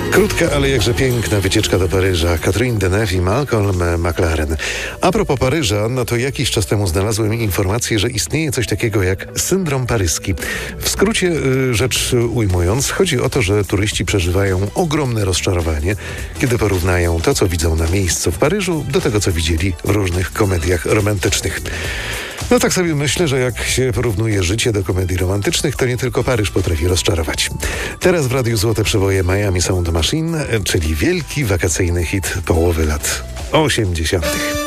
Krótka, ale jakże piękna wycieczka do Paryża. Catherine Deneuve i Malcolm McLaren. A propos Paryża, no to jakiś czas temu znalazłem informację, że istnieje coś takiego jak syndrom paryski. W skrócie rzecz ujmując, chodzi o to, że turyści przeżywają ogromne rozczarowanie, kiedy porównają to, co widzą na miejscu w Paryżu, do tego, co widzieli w różnych komediach romantycznych. No tak sobie myślę, że jak się porównuje życie do komedii romantycznych, to nie tylko Paryż potrafi rozczarować. Teraz w Radiu Złote Przeboje Miami Sound Machine, czyli wielki wakacyjny hit połowy lat 80.